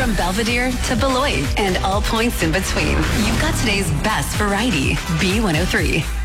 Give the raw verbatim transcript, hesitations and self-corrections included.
From Belvedere to Beloit and all points in between. You've got today's best variety. B one oh three.